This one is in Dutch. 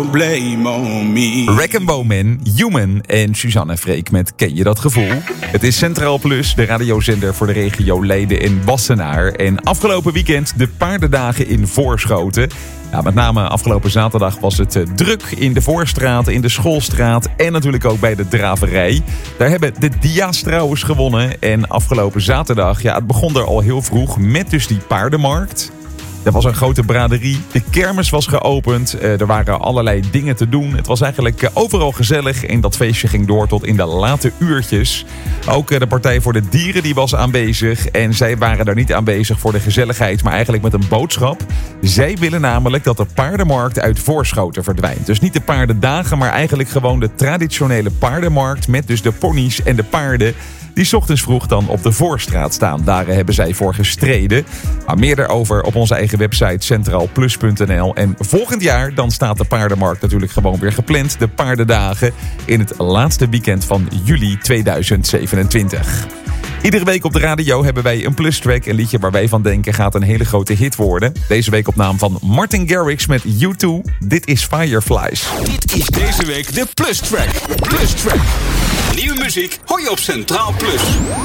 Blame on me. Wreck & Bowman, Human en Suzanne Freek met Ken je dat gevoel? Het is Centraal Plus, de radiozender voor de regio Leiden en Wassenaar. En afgelopen weekend de paardendagen in Voorschoten. Ja, met name afgelopen zaterdag was het druk in de Voorstraat, in de Schoolstraat en natuurlijk ook bij de Draverij. Daar hebben de Dia's trouwens gewonnen. En afgelopen zaterdag, het begon er al heel vroeg met dus die paardenmarkt. Er was een grote braderie, de kermis was geopend, er waren allerlei dingen te doen. Het was eigenlijk overal gezellig en dat feestje ging door tot in de late uurtjes. Ook de Partij voor de Dieren die was aanwezig en zij waren daar niet aanwezig voor de gezelligheid, maar eigenlijk met een boodschap. Zij willen namelijk dat de paardenmarkt uit Voorschoten verdwijnt. Dus niet de paardendagen, maar eigenlijk gewoon de traditionele paardenmarkt met dus de ponies en de paarden die 's ochtends vroeg dan op de Voorstraat staan. Daar hebben zij voor gestreden. Maar meer daarover op onze eigen website centraalplus.nl. En volgend jaar dan staat de paardenmarkt natuurlijk gewoon weer gepland. De paardendagen in het laatste weekend van juli 2027. Iedere week op de radio hebben wij een plustrack. Een liedje waar wij van denken gaat een hele grote hit worden. Deze week op naam van Martin Garrix met U2. Dit is Fireflies. Dit is deze week de plustrack. Plustrack. Nieuwe muziek hoor je op Centraal Plus.